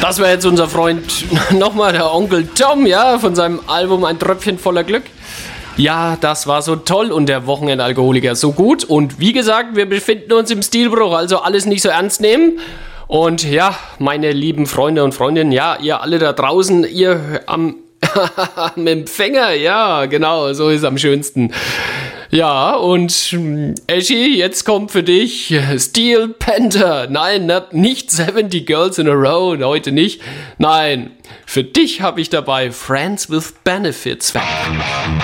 Das wäre jetzt unser Freund, nochmal der Onkel Tom, ja, von seinem Album Ein Tröpfchen voller Glück. Ja, das war so toll und der Wochenendalkoholiker so gut. Und wie gesagt, wir befinden uns im Stilbruch, also alles nicht so ernst nehmen. Und ja, meine lieben Freunde und Freundinnen, ja, ihr alle da draußen, ihr am Empfänger, ja, genau, so ist am schönsten. Ja, und Eschi, jetzt kommt für dich Steel Panther. Nein, nicht 70 Girls in a Row, heute nicht. Nein, für dich habe ich dabei Friends with Benefits.